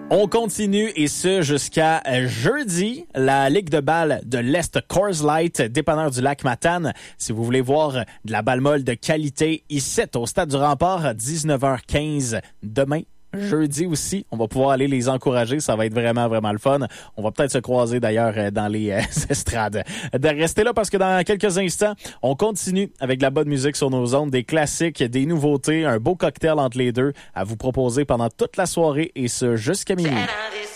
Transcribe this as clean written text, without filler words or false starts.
On continue et ce jusqu'à jeudi. La Ligue de balle de l'Est Coors Light, dépanneur du lac Matane. Si vous voulez voir de la balle molle de qualité ici au Stade du Rempart à 19h15 demain. Jeudi aussi, on va pouvoir aller les encourager. Ça va être vraiment, vraiment le fun. On va peut-être se croiser d'ailleurs dans les estrades. De rester là parce que dans quelques instants, on continue avec de la bonne musique sur nos ondes, des classiques, des nouveautés, un beau cocktail entre les deux à vous proposer pendant toute la soirée et ce jusqu'à minuit.